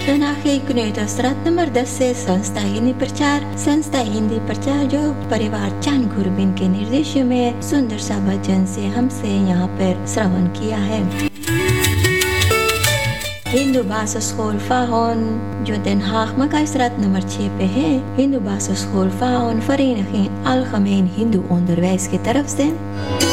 Danach स्रात number 10 से संस्था हिंदी प्रचार जो परिवार चांद गुरबिन के निर्देशन में सुंदर सा भजन से हमसे यहाँ पर श्रवण किया है। हिंदू basisschool Faon जो Den Haag Makaistraat nummer 6 पे है। Hindu basisschool Faon vereniging algemeen hindoe onderwijs की तरफ से